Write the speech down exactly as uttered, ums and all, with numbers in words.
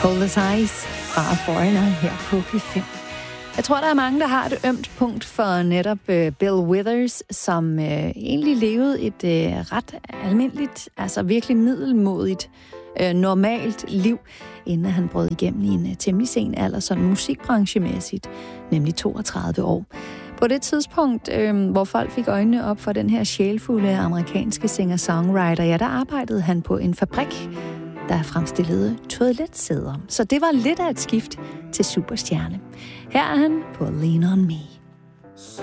Cold as Ice fra Foreigner her på P fem. Jeg tror, der er mange, der har et ømt punkt for netop uh, Bill Withers, som uh, egentlig levede et uh, ret almindeligt, altså virkelig middelmodigt, uh, normalt liv, inden han brød igennem i en uh, temmelig sen alder, sådan musikbranchemæssigt, nemlig toogtredive år. På det tidspunkt, øh, hvor folk fik øjnene op for den her sjælfulde amerikanske singer-songwriter, ja, der arbejdede han på en fabrik, der fremstillede toiletsæder. Så det var lidt af et skift til superstjerne. Her er han på Lean On Me.